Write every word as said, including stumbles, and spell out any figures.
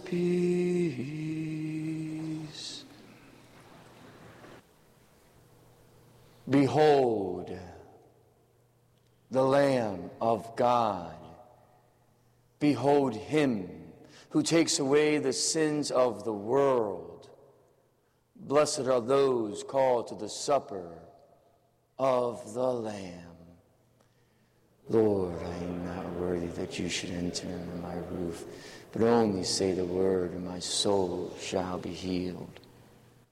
peace. Behold, the Lamb of God. Behold him who takes away the sins of the world. Blessed are those called to the supper of the Lamb. Lord, I am not worthy that you should enter under my roof, but only say the word, and my soul shall be healed.